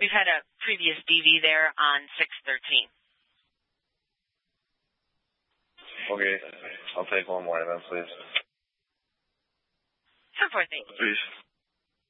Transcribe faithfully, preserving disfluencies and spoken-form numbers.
We've had a previous B V there on six thirteen. Okay. I'll take one more then, please. ten four, thank you. Please.